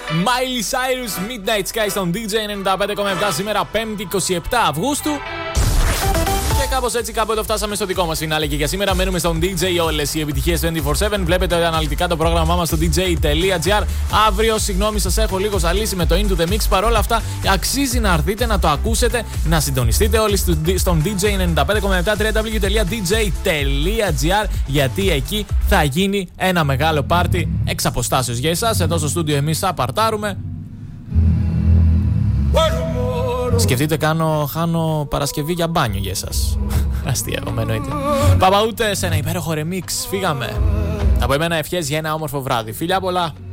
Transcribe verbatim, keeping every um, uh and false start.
Miley Cyrus, Midnight Sky στον ντι τζέι ενενήντα πέντε κόμμα επτά σήμερα πέμπτη είκοσι επτά Αυγούστου. Και κάπως έτσι κάπου εδώ φτάσαμε στο δικό μας φινάλε και για σήμερα μένουμε στον ντι τζέι όλες οι επιτυχίες είκοσι τέσσερα επτά. Βλέπετε αναλυτικά το πρόγραμμά μας στο ντι τζέι τελεία τζι άρ. Αύριο, συγγνώμη, σας έχω λίγο ζαλίσει με το Into the Mix. Παρόλα αυτά, αξίζει να έρθετε να το ακούσετε, να συντονιστείτε όλοι στον ντι τζέι ενενήντα πέντε κόμμα επτά double-u double-u double-u τελεία ντι τζέι τελεία τζι άρ, γιατί εκεί θα γίνει ένα μεγάλο πάρτι εξ αποστάσεως για εσάς. Εδώ στο στούντιο εμείς θα παρτάρουμε. Σκεφτείτε, κάνω, χάνω Παρασκευή για μπάνιο για εσάς. Αστείευομαι, εννοείται. Παπαούτε σε ένα υπέροχο ρεμίξ. Φύγαμε. Από εμένα ευχές για ένα όμορφο βράδυ. Φιλιά πολλά.